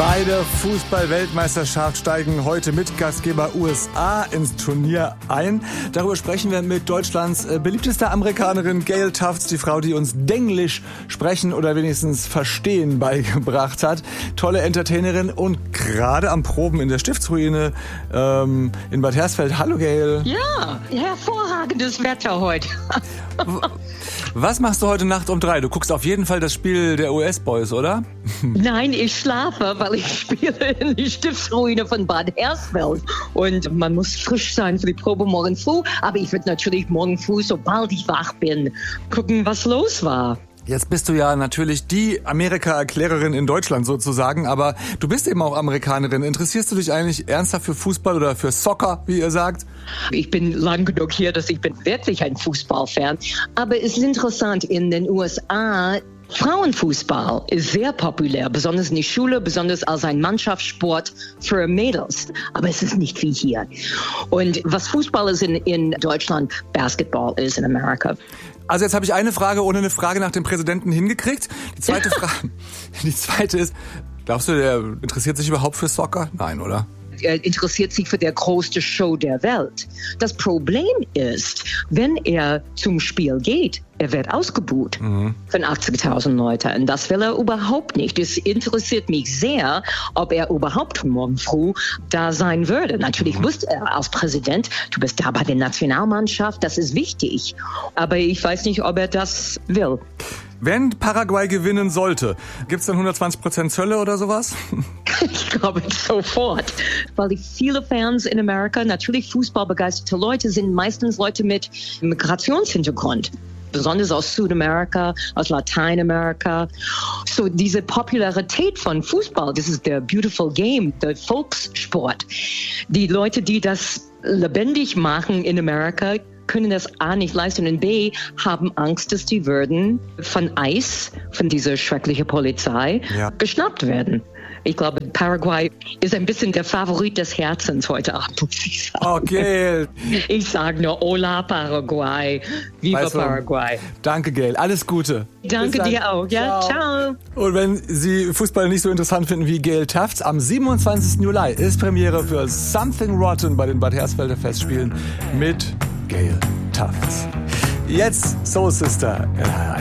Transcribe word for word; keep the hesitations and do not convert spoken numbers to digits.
Bei der Fußball-Weltmeisterschaft steigen heute mit Gastgeber U S A ins Turnier ein. Darüber sprechen wir mit Deutschlands beliebtester Amerikanerin Gail Tufts, die Frau, die uns Denglisch sprechen oder wenigstens verstehen beigebracht hat. Tolle Entertainerin und gerade am Proben in der Stiftsruine ähm, in Bad Hersfeld. Hallo Gail. Ja, hervorragendes Wetter heute. Was machst du heute Nacht um drei? Du guckst auf jeden Fall das Spiel der U S-Boys, oder? Nein, ich schlafe, weil ich spiele in die Stiftsruine von Bad Hersfeld. Und man muss frisch sein für die Probe morgen früh. Aber ich werde natürlich morgen früh, sobald ich wach bin, gucken, was los war. Jetzt bist du ja natürlich die Amerika-Erklärerin in Deutschland sozusagen, aber du bist eben auch Amerikanerin. Interessierst du dich eigentlich ernsthaft für Fußball oder für Soccer, wie ihr sagt? Ich bin lang genug hier, dass ich bin wirklich ein Fußballfan. Aber es ist interessant, in den U S A, Frauenfußball ist sehr populär, besonders in der Schule, besonders als ein Mannschaftssport für Mädels. Aber es ist nicht wie hier. Und was Fußball ist in, in Deutschland, Basketball ist in Amerika. Also jetzt habe ich eine Frage ohne eine Frage nach dem Präsidenten hingekriegt. Die zweite Frage, die zweite ist, glaubst du, der interessiert sich überhaupt für Soccer? Nein, oder? Er interessiert sich für die größte Show der Welt. Das Problem ist, wenn er zum Spiel geht, er wird ausgebuht mhm. von achtzigtausend Leuten. Und das will er überhaupt nicht. Es interessiert mich sehr, ob er überhaupt morgen früh da sein würde. Natürlich mhm. wusste er als Präsident, du bist da bei der Nationalmannschaft, das ist wichtig. Aber ich weiß nicht, ob er das will. Wenn Paraguay gewinnen sollte, gibt's dann hundertzwanzig Prozent Zölle oder sowas? Ich glaube sofort, weil viele Fans in Amerika, natürlich fußballbegeisterte Leute, sind meistens Leute mit Migrationshintergrund. Besonders aus Südamerika, aus Lateinamerika. So diese Popularität von Fußball, das ist der beautiful game, der Volkssport. Die Leute, die das lebendig machen in Amerika, können das A nicht leisten und B haben Angst, dass die würden von ICE, von dieser schrecklichen Polizei, ja. geschnappt werden. Ich glaube, Paraguay ist ein bisschen der Favorit des Herzens heute Abend, muss ich sagen. Okay. Ich sage nur Hola Paraguay, Viva weißt du, Paraguay. Danke, Gail. Alles Gute. Danke dir auch. Ja, ciao. ciao. Und wenn Sie Fußball nicht so interessant finden wie Gail Tufts, am siebenundzwanzigsten Juli ist Premiere für Something Rotten bei den Bad Hersfelder Festspielen mit Gail Tufts. Jetzt Soul Sister in H R eins.